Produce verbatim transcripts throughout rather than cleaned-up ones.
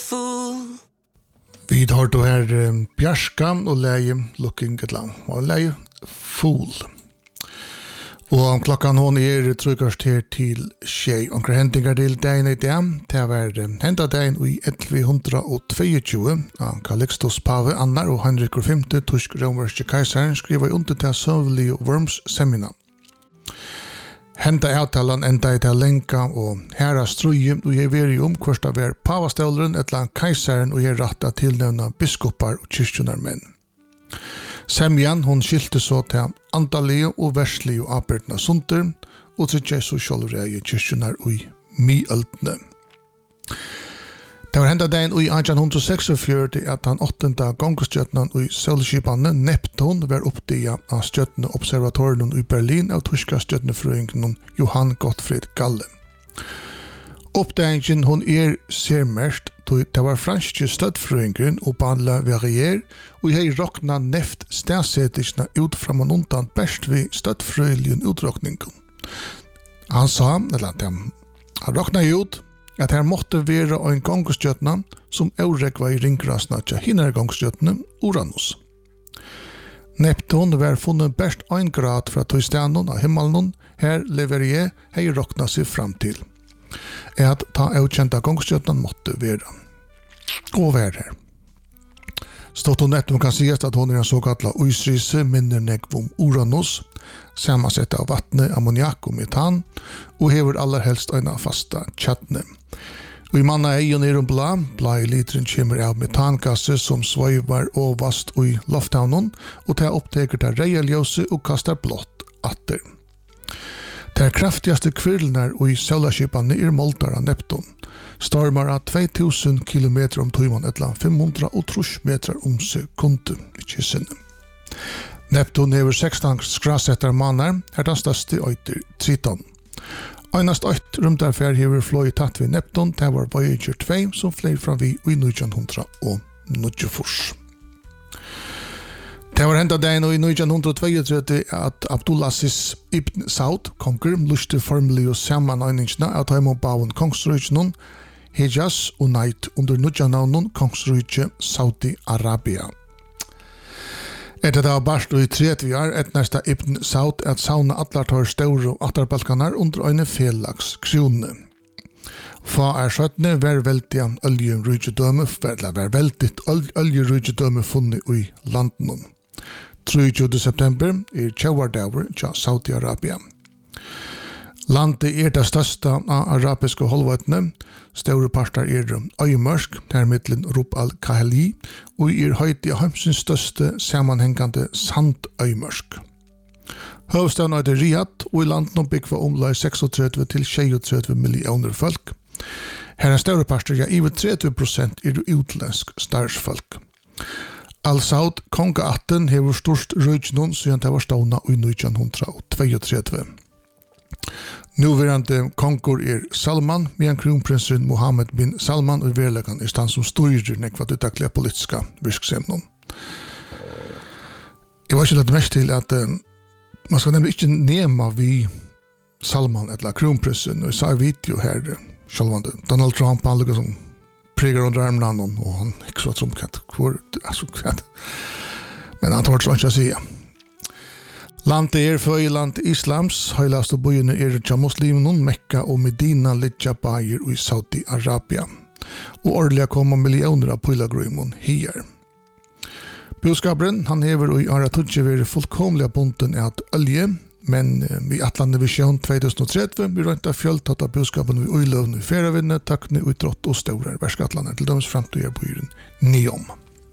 fool. Vi har då här um, Bjärska och läge Looking at Long och läge Fool. Och klockan hon är tryggast här till tjej. Och händingar till dagen i dag. Det var hända dagen i elva tvåogtjúgu. Calixtus Pave Annar och Henrik den femte tysk romerske kejsaren skriver under till sövlig Worms seminar. Hända avtalan enda i det länka och herra ströje och jag ver om kvart av er pavastålren ett land kejsaren och jag rätta tillnämna biskopar och kyrkjunarmän. Semjan hon skilte så till antallige og verslige og arbeidna sunter, og tredje så sjølvreie kyrkjunar i myøltene. Det var hendet dagen i eighteen seksogfjøruti at han åttenda gongstjøtnen i sølskipane Neptun var oppdia av stjøtne observatorien i Berlin av tyska stjøtnefrøyingen Johan Gottfried Galle. Oppdagen hon er sermerst, det var franske støttfrøyingen og behandla varier, og jeg råkna neft stedsetisjene ut fra man undan best ved støttfrøyligen utrokningen. Han sa, eller han råkna ut, at her måtte være en gongstjøtna som eurekva i ringgrasna til hinner gongstjøtne Uranus. Neptun var funnet best ein grad fra tøystanen av himmelen, her leverer jeg råkna seg fram til. At ta avkjenta gongstjøtna måtte være. Og være her. Stått hon nettom kan sies at hon er en såkalla uisrise minner negvom Uranus, sammansett av vattne, ammoniak og metan, og hever aller helst øyna fasta tjattne. Og i manna eion er hun bla, bla i litren kommer av metangasse som svøyvar og vast i lofthavnen, og ta oppteker til reialjøse og kastar blått atter. De kraftigaste kvirlnar og i sølakipane er moltar av Neptun. Stormar av två tusen kilometer om tøyman etla fem hundre og tretti meter om sekundet, ikke sinne. Neptun hever sexton skrasetter manar, her den største øyter Triton. Einast øyt rumdarfær hever fløy tatt ved Neptun, det var Voyager two som fløy fra vi i nitton níggjuogfýrs. Det var henda dagen i nitton tveogtretivu at Abdulaziz ibn Saud, konger, luste formelig og samanøyningsna av Taimon Bauen kongsrujtjen, Hejaz og Nait under nudjanavnen kongsrujtje Saudi-Arabia. Etter det var barst og i tretti år etnesta ibn Saud at sauna allar tar store attarbalkanar under øyne felags krone. Fa er skjøttene var veldig oljerujtjedømme, eller var veldig oljerujtjedømme funnet i landen. tjuetre september er tjauardaver til Saudi-Arabia. Landet er det største av arabiske holdvøtene. Store parter er øymørsk, der middelen Rub al-Khali, og er høyt i heimsins største sammenhengende sandøymørsk. Hovedstaden er det Riyadh, og i landet bygger omlag trettiosex til tjuetre millioner folk. Her er store parter, ja, over tretti prosent er utländsk starsfolk. Al-Saud, kongeatten, hever størst røytjennom siden det var stående i nitton tveogtretivu. Nuverande konger er Salman, medan kronprinsen Mohammed bin Salman og verlegan er stand som styrer nekva det daglige politiska virksemnen. Jeg var ikke lagt mest til at uh, man skal nemlig ikke nema vi Salman eller kronprinsen, og jeg sa i video her, sjálvande, Donald Trump, han lukka som pregar under armene og han ikke så tromkant, hvor, altså, men han tar det sånn ikke å si. Landet er føyland islams, høylaste bøyene er til muslimen, Mekka og Medina lidja bayer i Saudi-Arabia. Og årlig kommer millioner av pøylagrøymon hier. Budskaperen, han hever i Aratudje være fullkomlig bunden av olje, men vi Atlande Vision tjuetusen tretti vi rønta fjøltatt av budskapen vi uiløvne i feravinne, takkne, utrått og staurar verskatlander til dømes framtøyer bøyren Niom.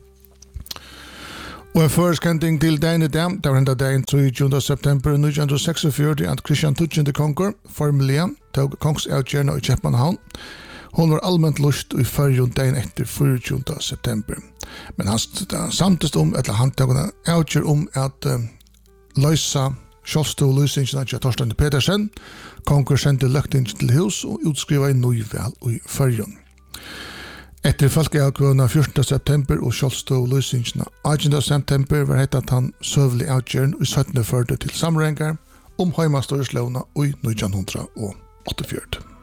Og en føreskending til dagen i dag, det var enda dagen tjueogtjuende september nitton seksogfjøruti at Kristian tutsjende konger, formelig, tog kongsavgjørende i Kjepmanhavn. Hon var allmänt lust i förrjun dagen efter fyrtjunde september. Men han samtist om, eller han tog en avgjør om at uh, løysa sjálfstøv løsningen til Torstein Petersen, konger sendte løktingen til hus og utskriva en nøyvel i fyrrjun. Etter folkeavgjørende fjortende september og sjálfstøv løsningen attjúndende september var hett at han søvlig avgjøren i syttende førte til samrengar om heimastyreslåna i nitton åttiofjøruti.